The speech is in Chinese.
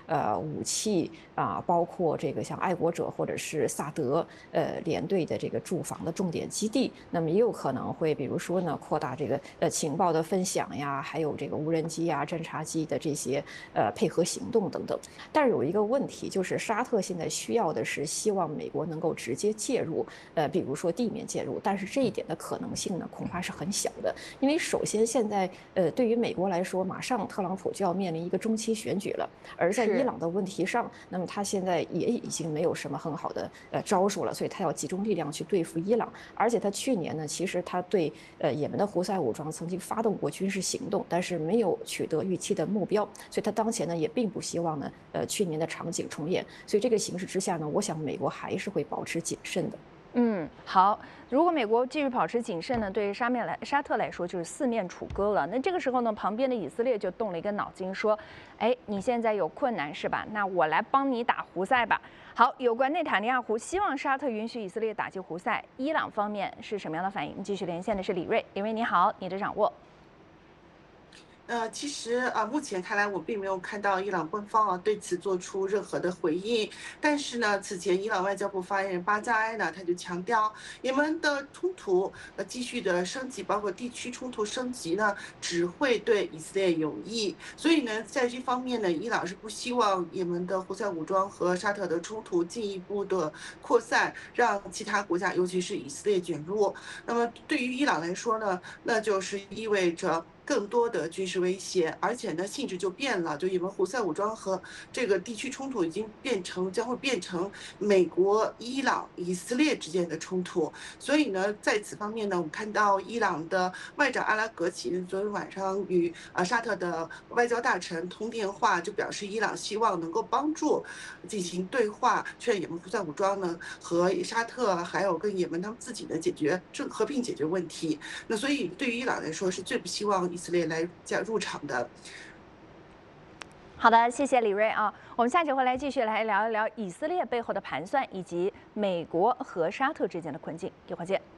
武器包括这个像爱国者或者是萨德联队的这个驻防的重点基地。那么也有可能会比如说呢扩大这个情报的分享呀，还有这个无人机侦察机的这些配合行动等等。但是有一个问题，就是沙特现在需要的是希望美国能够直接介入，比如说地面介入，但是这一点的可能性呢，恐怕是很小的，因为首先现在对于美国来说，马上特朗普就要面临一个中期选举了，而在伊朗的问题上，那么他现在也已经没有什么很好的招数了，所以他要集中力量去对付伊朗，而且他去年呢，其实他对也门的胡塞武装曾经发动过军事行动，但是没有取得预期的目标，所以他当前呢也并不希望呢去年的场景重演，所以这个形势之下呢，我想美国还是会保持谨慎的。 好。如果美国继续保持谨慎呢，对沙特来说就是四面楚歌了。那这个时候呢，旁边的以色列就动了一个脑筋，说：“哎，你现在有困难是吧？那我来帮你打胡塞吧。”好，有关内塔尼亚胡希望沙特允许以色列打击胡塞，伊朗方面是什么样的反应？继续连线的是李锐，李锐你好，你的掌握。 其实目前看来我并没有看到伊朗官方对此做出任何的回应。但是呢，此前伊朗外交部发言人巴扎埃呢，他就强调，也门的冲突继续的升级，包括地区冲突升级呢，只会对以色列有益。所以呢，在这方面呢，伊朗是不希望也门的胡塞武装和沙特的冲突进一步的扩散，让其他国家，尤其是以色列卷入。那么对于伊朗来说呢，那就是意味着更多的军事威胁，而且呢，性质就变了，就也门胡塞武装和这个地区冲突已经将会变成美国、伊朗、以色列之间的冲突。所以呢，在此方面呢，我们看到伊朗的外长阿拉格齐昨天晚上与沙特的外交大臣通电话，就表示伊朗希望能够帮助进行对话，劝也门胡塞武装呢和沙特还有跟也门他们自己的和平解决问题。那所以对于伊朗来说，是最不希望以色列来入场的。 好的，谢谢李锐啊。我们下节回来继续来聊一聊以色列背后的盘算，以及美国和沙特之间的困境。一会儿见。